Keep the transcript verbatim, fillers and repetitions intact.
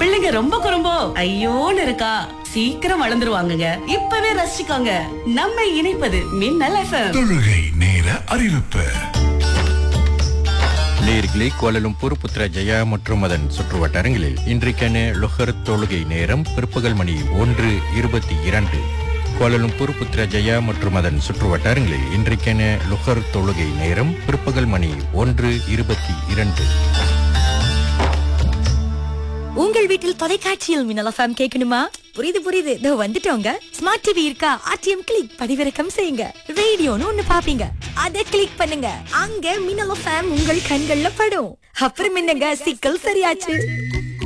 பிள்ளைங்க ரொம்ப குறும்போ ஐயோன்னு இருக்கா? சீக்கிரம் வளர்ந்துருவாங்கங்க. இப்பவே ரசிச்சுக்கோங்க. நம்மை இணைப்பது மின்னல் எஃப்எம். தொழுகை நேர அறிவிப்பு. நேயர்களே, கோலாலம்பூர், புத்ராஜயா மற்றும் அதன் சுற்றுவட்டாரங்களில் இன்றைக்கான லொஹர் தொழுகை நேரம் பிற்பகல் மணி ஒன்று இருபத்தி இரண்டு. கோலாலம்பூர், புத்ராஜயா மற்றும் அதன் சுற்றுவட்டாரங்களில் இன்றைக்கான லொஹர் தொழுகை நேரம் பிற்பகல் மணி ஒன்று இருபத்தி இரண்டு. உங்கள் வீட்டில் தொலைக்காட்சியில் மின்னல் எஃப்எம் கேட்கணுமா? புரியுது புரியுது, இதோ வந்துட்டோங்க. ஸ்மார்ட் டிவி இருக்கா? ஆர்டிஎம் கிளிக் பதிவிறக்கம் செய்யுங்க. ரேடியோன்னு ஒண்ணு பாப்பீங்க, அதை கிளிக் பண்ணுங்க. அங்க மின்னல் எஃப்எம் உங்கள் கண்கள்ல படும். அப்புறம் என்னங்க, சிக்கல் சரியாச்சு.